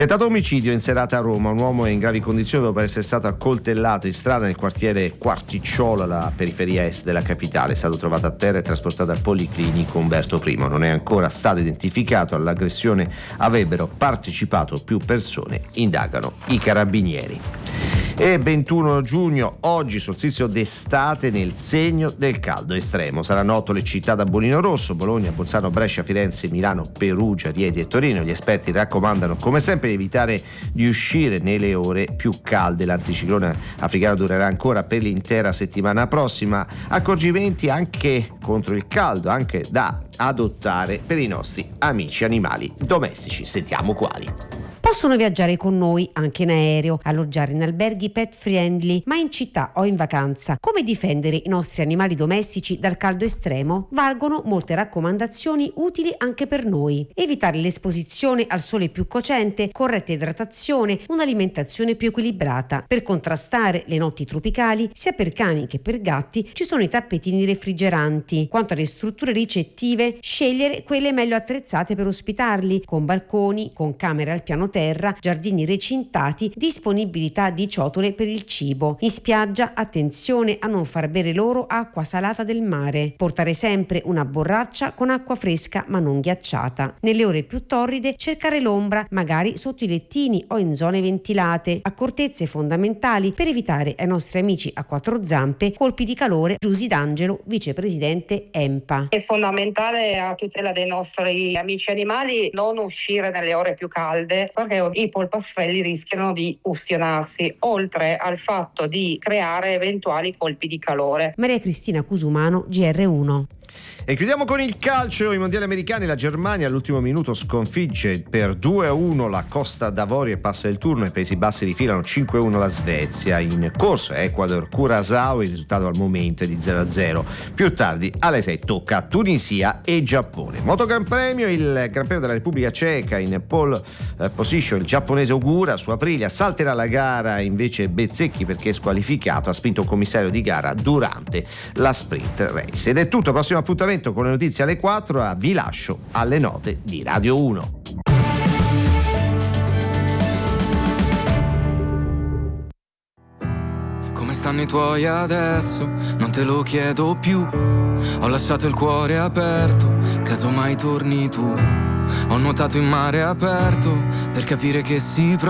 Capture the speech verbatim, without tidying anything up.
Tentato omicidio in serata a Roma, un uomo è in gravi condizioni dopo essere stato accoltellato in strada nel quartiere Quarticciolo, alla periferia est della capitale. È stato trovato a terra e trasportato al Policlinico Umberto I. Non è ancora stato identificato. All'aggressione avrebbero partecipato più persone, indagano i carabinieri. E ventuno giugno, oggi solstizio d'estate nel segno del caldo estremo. Saranno otto le città da bollino rosso: Bologna, Bolzano, Brescia, Firenze, Milano, Perugia, Rieti e Torino. Gli esperti raccomandano come sempre di evitare di uscire nelle ore più calde. L'anticiclone africano durerà ancora per l'intera settimana prossima. Accorgimenti anche contro il caldo, anche da adottare per i nostri amici animali domestici. Sentiamo quali. Possono viaggiare con noi anche in aereo, alloggiare in alberghi pet friendly, ma in città o in vacanza. Come difendere i nostri animali domestici dal caldo estremo? Valgono molte raccomandazioni utili anche per noi. Evitare l'esposizione al sole più cocente, corretta idratazione, un'alimentazione più equilibrata. Per contrastare le notti tropicali, sia per cani che per gatti, ci sono i tappetini refrigeranti. Quanto alle strutture ricettive, scegliere quelle meglio attrezzate per ospitarli, con balconi, con camere al piano terra, giardini recintati, disponibilità di ciotole per il cibo. In spiaggia, attenzione a non far bere loro acqua salata del mare. Portare sempre una borraccia con acqua fresca ma non ghiacciata. Nelle ore più torride, cercare l'ombra, magari sotto i lettini o in zone ventilate. Accortezze fondamentali per evitare ai nostri amici a quattro zampe colpi di calore. Giusy D'Angelo, vicepresidente E M P A. È fondamentale a tutela dei nostri amici animali non uscire nelle ore più calde, perché i polpastrelli rischiano di ustionarsi, oltre al fatto di creare eventuali colpi di calore. Maria Cristina Cusumano, G R uno. E chiudiamo con il calcio. I mondiali americani, la Germania all'ultimo minuto sconfigge per due a uno la Costa d'Avorio e passa il turno. I Paesi Bassi rifilano cinque a uno la Svezia. In corso Ecuador Curaçao, il risultato al momento è di zero a zero. Più tardi alle sei tocca Tunisia e Giappone. Moto Gran Premio, il Gran Premio della Repubblica Ceca, in pole position il giapponese Ogura su Aprilia, salterà la gara invece Bezzecchi perché è squalificato, ha spinto un commissario di gara durante la sprint race. Ed è tutto, prossimo appuntamento con le notizie alle quattro. Vi lascio alle note di Radio uno. Come stanno i tuoi adesso? Non te lo chiedo più. Ho lasciato il cuore aperto, caso mai torni tu. Ho nuotato in mare aperto per capire che si prova